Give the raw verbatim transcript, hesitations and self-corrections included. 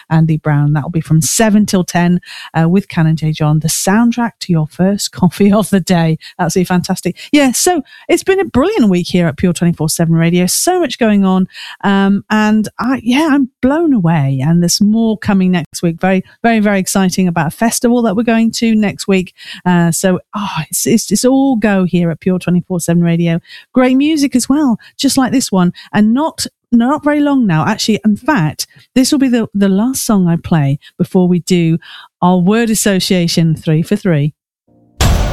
Andy Brown. That will be from seven till ten uh, with Canon J. John, the soundtrack to your first coffee of the day. Absolutely fantastic. Yeah, so it's been a brilliant week here at Pure twenty-four seven Radio. So much going on. Um, and I, yeah, I'm blown away. And there's more coming next week. Very, very, very exciting about a festival that we're going to next week. Uh, so oh, it's, it's, it's all go here at Pure twenty-four seven Radio. Great music as well, just like this one. And not not very long now. Actually, in fact, this will be the, the last song I play before we do our word association three for three.